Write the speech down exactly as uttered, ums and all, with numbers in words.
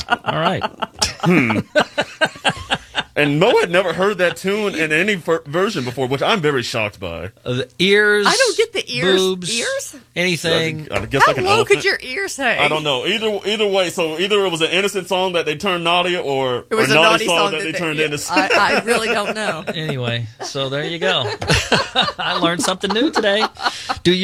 All right. Hmm. And Mo had never heard that tune in any ver- version before, which I'm very shocked by. Uh, the ears. I don't get the ears. Boobs, Ears? anything. I guess How like an low elephant. could your ears hang? I don't know. Either either way, so either it was an innocent song that they turned naughty, or It was a a naughty, naughty song, song that, that they they- turned yeah, into. I, I really don't know. Anyway, so there you go. I learned something new today. Do you